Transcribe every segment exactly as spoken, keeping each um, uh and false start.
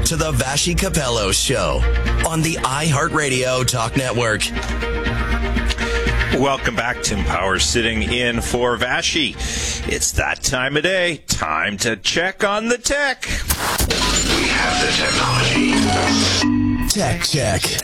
to the Vassy Capello Show on the iHeartRadio Talk Network. Welcome back. Tim Powers sitting in for Vassy. It's that time of day. Time to check on the tech. We have the technology. Tech check.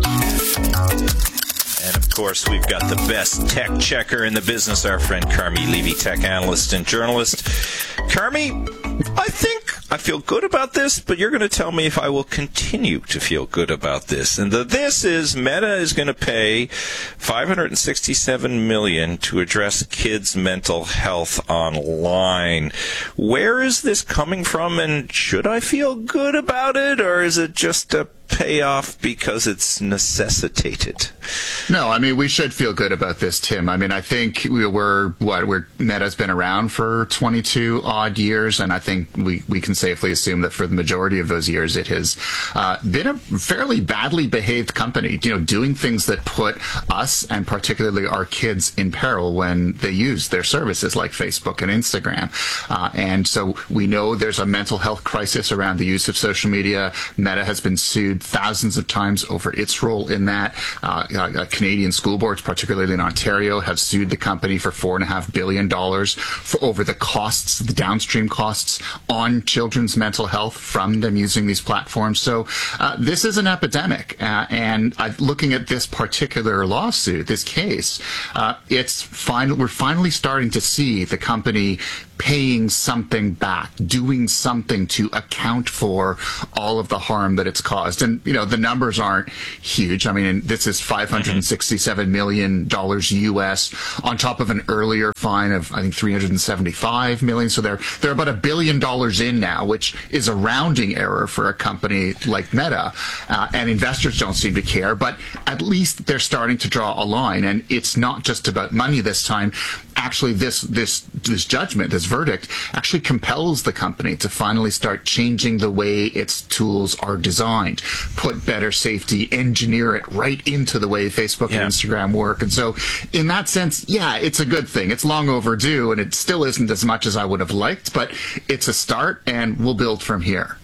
And, of course, we've got the best tech checker in the business, our friend Carmi Levy, tech analyst and journalist. Carmi, I think I feel good about this, but you're going to tell me if I will continue to feel good about this. And the this is Meta is going to pay five hundred sixty-seven million dollars to address kids' mental health online. Where is this coming from, and should I feel good about it, or is it just a payoff because it's necessitated? No, I mean, we should feel good about this, Tim. I mean, I think we we're, what, we're, Meta's been around for twenty-two odd years, and I think we, we can safely assume that for the majority of those years, it has uh, been a fairly badly behaved company, you know, doing things that put us and particularly our kids in peril when they use their services like Facebook and Instagram. Uh, and so we know there's a mental health crisis around the use of social media. Meta has been sued thousands of times over its role in that. Uh, uh, Canadian school boards, particularly in Ontario, have sued the company for four and a half billion dollars for over the costs, the downstream costs on children's mental health from them using these platforms. So uh, this is an epidemic. Uh, and uh, looking at this particular lawsuit, this case, uh, it's fin- we're finally starting to see the company paying something back, doing something to account for all of the harm that it's caused. And, you know, the numbers aren't huge. I mean, this is five hundred sixty-seven million dollars U S on top of an earlier fine of, I think, three hundred seventy-five million dollars. So they're, they're about a billion dollars in now, which is a rounding error for a company like Meta. Uh, and investors don't seem to care, but at least they're starting to draw a line. And it's not just about money this time. Actually, this, this, this judgment, this verdict actually compels the company to finally start changing the way its tools are designed, put better safety, engineer it right into the way Facebook yeah. and Instagram work. And so in that sense, yeah, it's a good thing. It's long overdue, and it still isn't as much as I would have liked, but it's a start, and we'll build from here.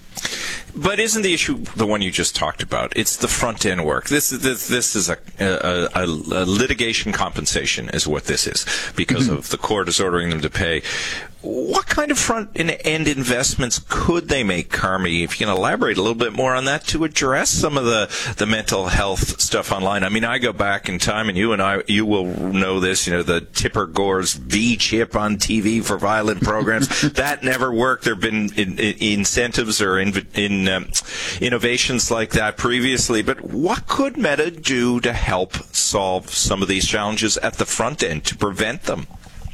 But isn't the issue the one you just talked about? It's the front end work. This is this, this is a, a, a, a litigation compensation, is what this is, because of the court is ordering them to pay. What kind of front end investments could they make, Carmi? If you can elaborate a little bit more on that to address some of the, the mental health stuff online. I mean, I go back in time, and you and I, you will know this. You know, the Tipper Gore's V chip on T V for violent programs that never worked. There have been in, in incentives or in, in um, innovations like that previously. But what could Meta do to help solve some of these challenges at the front end to prevent them?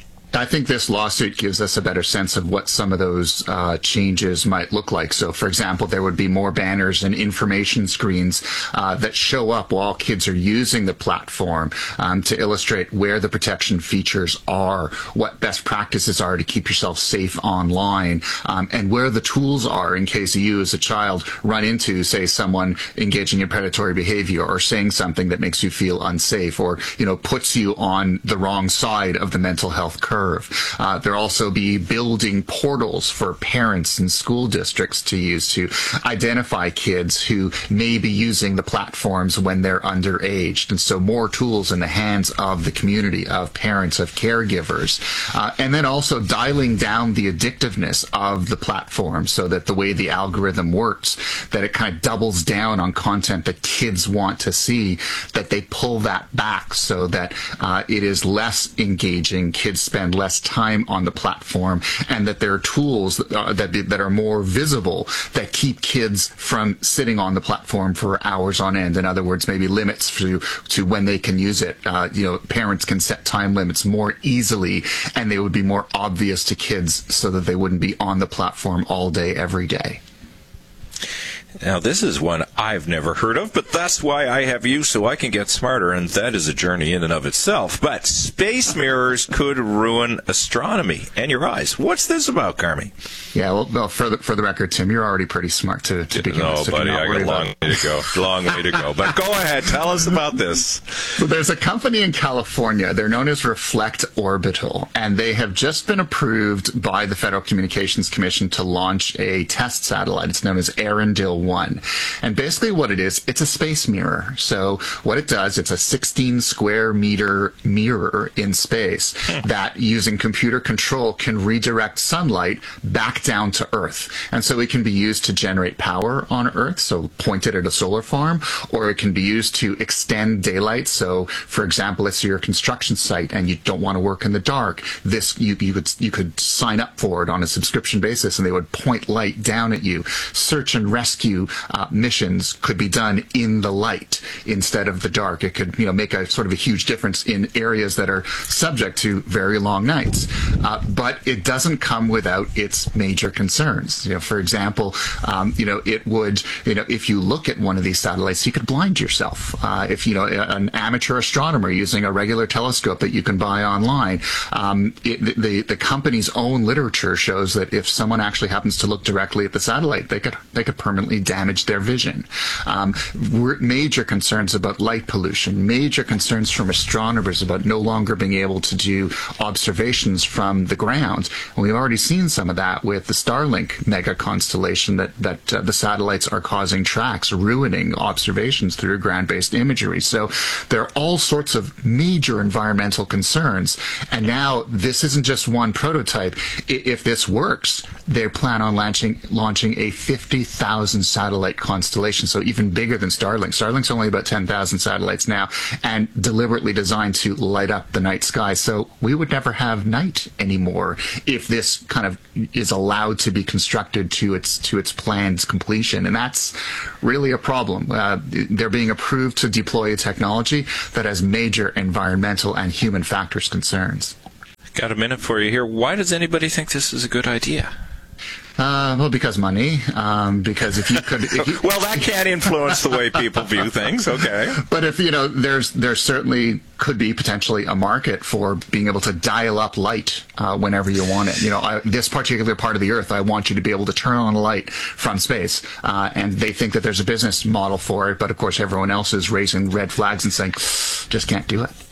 I think this lawsuit gives us a better sense of what some of those uh, changes might look like. So, for example, there would be more banners and information screens uh, that show up while kids are using the platform um, to illustrate where the protection features are, what best practices are to keep yourself safe online, um, and where the tools are in case you as a child run into, say, someone engaging in predatory behavior or saying something that makes you feel unsafe or, you know, puts you on the wrong side of the mental health curve. Uh, there'll also be building portals for parents and school districts to use to identify kids who may be using the platforms when they're underage. And so more tools in the hands of the community, of parents, of caregivers. Uh, and then also dialing down the addictiveness of the platform so that the way the algorithm works, that it kind of doubles down on content that kids want to see, that they pull that back so that uh, it is less engaging. Kids spend less time on the platform, and that there are tools that are, that, that are more visible that keep kids from sitting on the platform for hours on end. In other words, maybe limits to, to when they can use it. Uh, you know, parents can set time limits more easily, and they would be more obvious to kids so that they wouldn't be on the platform all day, every day. Now, this is one I've never heard of, but that's why I have you, so I can get smarter, and that is a journey in and of itself. But space mirrors could ruin astronomy and your eyes. What's this about, Carmi? Yeah, well, well for the for the record, Tim, you're already pretty smart to, to begin No, with. So buddy, I got a long about. way to go. Long way to go. But go ahead, tell us about this. So there's a company in California. They're known as Reflect Orbital, and they have just been approved by the Federal Communications Commission to launch a test satellite. It's known as Arendelle one. And basically what it is, it's a space mirror. So what it does, it's a sixteen square meter mirror in space that, using computer control, can redirect sunlight back down to Earth. And so it can be used to generate power on Earth, so pointed at a solar farm, or it can be used to extend daylight. So, for example, if you're a construction site and you don't want to work in the dark, this you, you could you could sign up for it on a subscription basis, and they would point light down at you. Search and rescue uh, missions could be done in the light instead of the dark. It could, you know, make a sort of a huge difference in areas that are subject to very long nights. Uh, but it doesn't come without its major concerns. You know, for example, um, you know, it would, you know, if you look at one of these satellites, you could blind yourself. Uh, if, you know, an amateur astronomer using a regular telescope that you can buy online, um, it, the, the company's own literature shows that if someone actually happens to look directly at the satellite, they could, they could permanently damage their vision. Um, major concerns about light pollution, major concerns from astronomers about no longer being able to do observations from the ground. And we've already seen some of that with the Starlink mega constellation, that, that uh, the satellites are causing tracks, ruining observations through ground-based imagery. So there are all sorts of major environmental concerns. And now this isn't just one prototype. I- if this works, they plan on launching, launching a fifty thousand satellite constellation, so even bigger than Starlink. Starlink's only about ten thousand satellites now, and deliberately designed to light up the night sky. So we would never have night anymore if this kind of is allowed to be constructed to its to its planned completion. And that's really a problem. Uh, they're being approved to deploy a technology that has major environmental and human factors concerns. Got a minute for you here. Why does anybody think this is a good idea? Uh, well, because money. Um, because if you could, if you, well, that can't influence the way people view things. Okay, but if you know, there's there certainly could be potentially a market for being able to dial up light uh, whenever you want it. You know, I, this particular part of the Earth, I want you to be able to turn on a light from space, uh, and they think that there's a business model for it. But of course, everyone else is raising red flags and saying, just can't do it.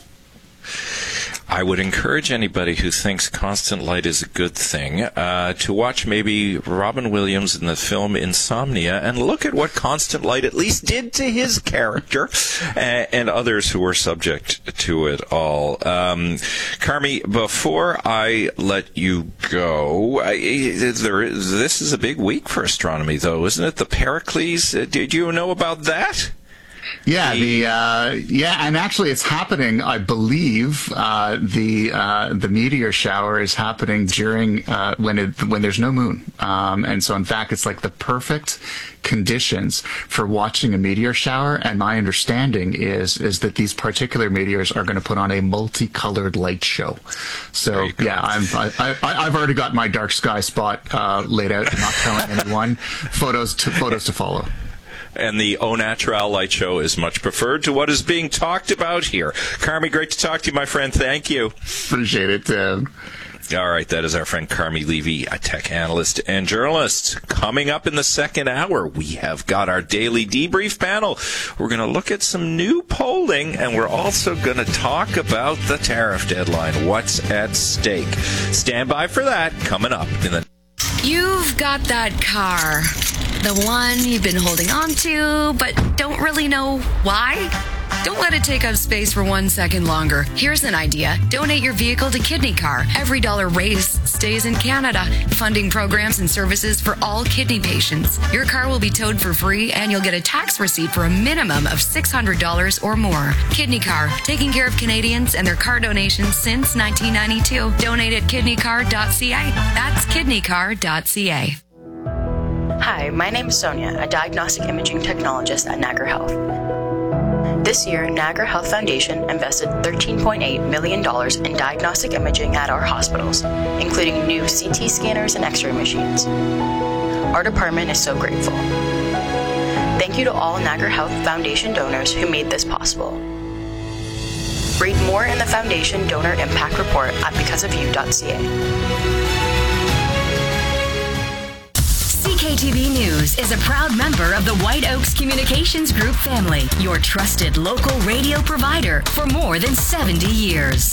I would encourage anybody who thinks constant light is a good thing uh, to watch maybe Robin Williams in the film Insomnia and look at what constant light at least did to his character and, and others who were subject to it all. Um, Carmi, before I let you go, I, there is, this is a big week for astronomy, though, isn't it? The Pericles, uh, did you know about that? Yeah, the uh, yeah, and actually, it's happening. I believe uh, the uh, the meteor shower is happening during uh, when it when there's no moon, um, and so in fact, it's like the perfect conditions for watching a meteor shower. And my understanding is is that these particular meteors are going to put on a multicolored light show. So yeah, I'm I, I, I've already got my dark sky spot uh, laid out. I'm not telling anyone. Photos to photos to follow. And the Au Natural light show is much preferred to what is being talked about here. Carmi, great to talk to you, my friend. Thank you. Appreciate it, Tim. All right, that is our friend Carmi Levy, a tech analyst and journalist. Coming up in the second hour, we have got our daily debrief panel. We're going to look at some new polling, and we're also going to talk about the tariff deadline. What's at stake? Stand by for that. Coming up in the... You've got that car. The one you've been holding on to, but don't really know why? Don't let it take up space for one second longer. Here's an idea. Donate your vehicle to Kidney Car. Every dollar raised stays in Canada, funding programs and services for all kidney patients. Your car will be towed for free, and you'll get a tax receipt for a minimum of six hundred dollars or more. Kidney Car, taking care of Canadians and their car donations since nineteen ninety-two. Donate at kidney car dot c a. That's kidney car dot c a. Hi, my name is Sonia, a diagnostic imaging technologist at Niagara Health. This year, Niagara Health Foundation invested thirteen point eight million dollars in diagnostic imaging at our hospitals, including new C T scanners and X-ray machines. Our department is so grateful. Thank you to all Niagara Health Foundation donors who made this possible. Read more in the Foundation Donor Impact Report at because of you dot c a. C K T V News is a proud member of the White Oaks Communications Group family, your trusted local radio provider for more than seventy years.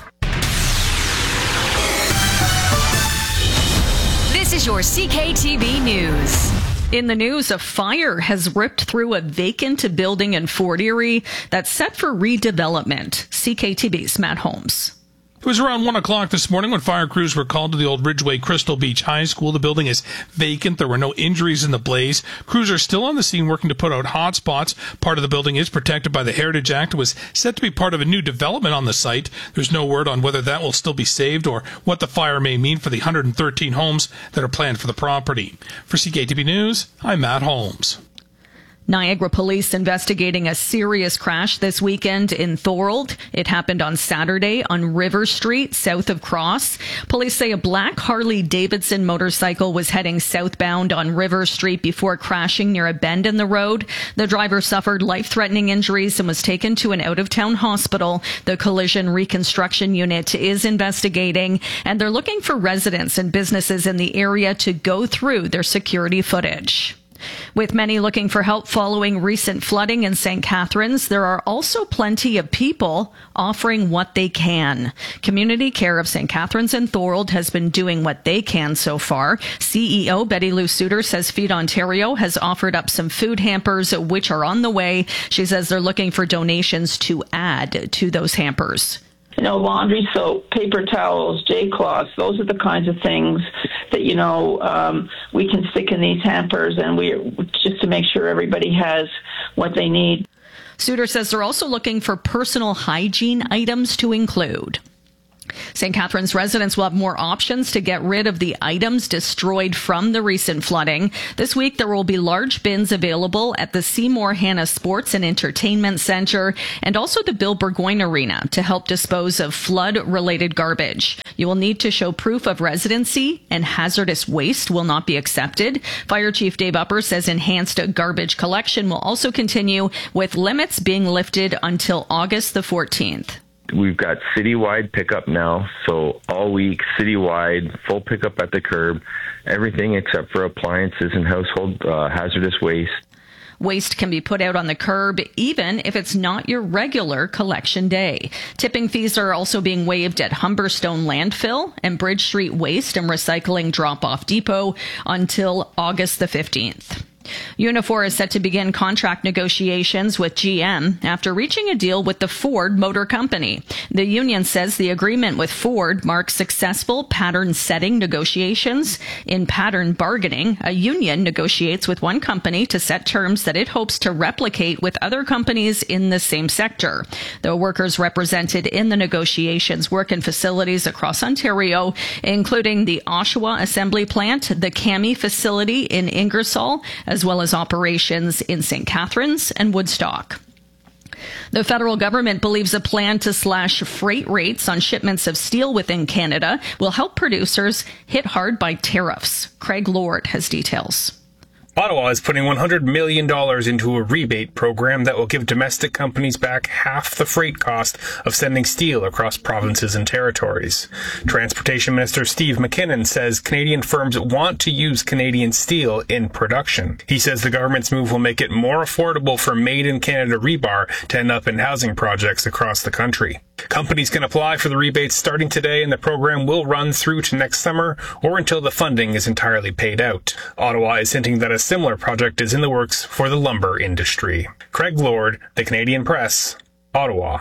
This is your C K T V News. In the news, a fire has ripped through a vacant building in Fort Erie that's set for redevelopment. C K T V's Matt Holmes. It was around one o'clock this morning when fire crews were called to the old Ridgeway Crystal Beach High School. The building is vacant. There were no injuries in the blaze. Crews are still on the scene working to put out hot spots. Part of the building is protected by the Heritage Act. It was set to be part of a new development on the site. There's no word on whether that will still be saved or what the fire may mean for the one hundred thirteen homes that are planned for the property. For C K T V News, I'm Matt Holmes. Niagara police investigating a serious crash this weekend in Thorold. It happened on Saturday on River Street, south of Cross. Police say a black Harley-Davidson motorcycle was heading southbound on River Street before crashing near a bend in the road. The driver suffered life-threatening injuries and was taken to an out-of-town hospital. The collision reconstruction unit is investigating, and they're looking for residents and businesses in the area to go through their security footage. With many looking for help following recent flooding in Saint Catharines, there are also plenty of people offering what they can. Community Care of Saint Catharines and Thorold has been doing what they can so far. C E O Betty Lou Suter says Feed Ontario has offered up some food hampers, which are on the way. She says they're looking for donations to add to those hampers. You know, laundry soap, paper towels, J-cloths, those are the kinds of things that, you know, um, we can stick in these hampers, and we just to make sure everybody has what they need. Suter says they're also looking for personal hygiene items to include. Saint Catharines residents will have more options to get rid of the items destroyed from the recent flooding. This week, there will be large bins available at the Seymour Hanna Sports and Entertainment Centre and also the Bill Burgoyne Arena to help dispose of flood-related garbage. You will need to show proof of residency, and hazardous waste will not be accepted. Fire Chief Dave Upper says enhanced garbage collection will also continue, with limits being lifted until August the fourteenth. We've got citywide pickup now, so all week, citywide, full pickup at the curb, everything except for appliances and household uh, hazardous waste. Waste can be put out on the curb even if it's not your regular collection day. Tipping fees are also being waived at Humberstone Landfill and Bridge Street Waste and Recycling Drop-Off Depot until August the fifteenth. Unifor is set to begin contract negotiations with G M after reaching a deal with the Ford Motor Company. The union says the agreement with Ford marks successful pattern-setting negotiations. In pattern bargaining, a union negotiates with one company to set terms that it hopes to replicate with other companies in the same sector. The workers represented in the negotiations work in facilities across Ontario, including the Oshawa Assembly Plant, the Cami facility in Ingersoll, as well as operations in Saint Catharines and Woodstock. The federal government believes a plan to slash freight rates on shipments of steel within Canada will help producers hit hard by tariffs. Craig Lord has details. Ottawa is putting one hundred million dollars into a rebate program that will give domestic companies back half the freight cost of sending steel across provinces and territories. Transportation Minister Steve McKinnon says Canadian firms want to use Canadian steel in production. He says the government's move will make it more affordable for made-in-Canada rebar to end up in housing projects across the country. Companies can apply for the rebates starting today, and the program will run through to next summer or until the funding is entirely paid out. Ottawa is hinting that a similar project is in the works for the lumber industry. Craig Lord, The Canadian Press, Ottawa.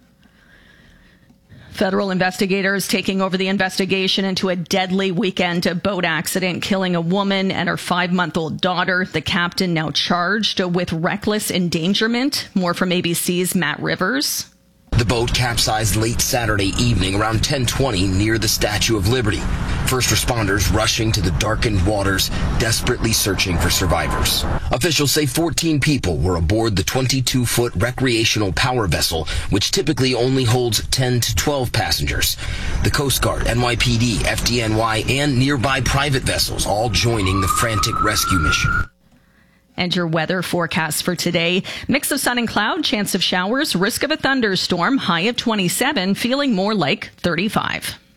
Federal investigators taking over the investigation into a deadly weekend boat accident killing a woman and her five-month-old daughter. The captain now charged with reckless endangerment. More from A B C's Matt Rivers. The boat capsized late Saturday evening around ten twenty near the Statue of Liberty. First responders rushing to the darkened waters, desperately searching for survivors. Officials say fourteen people were aboard the twenty-two foot recreational power vessel, which typically only holds ten to twelve passengers. The Coast Guard, N Y P D, F D N Y, and nearby private vessels all joining the frantic rescue mission. And your weather forecast for today. Mix of sun and cloud, chance of showers, risk of a thunderstorm, high of twenty-seven, feeling more like thirty-five.